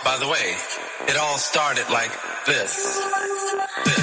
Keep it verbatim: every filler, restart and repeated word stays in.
By the way, it all started like this. This.